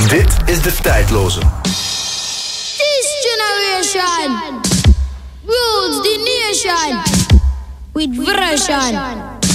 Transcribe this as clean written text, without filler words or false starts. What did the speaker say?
Dit is de tijdloze. This generation rules the nation with version.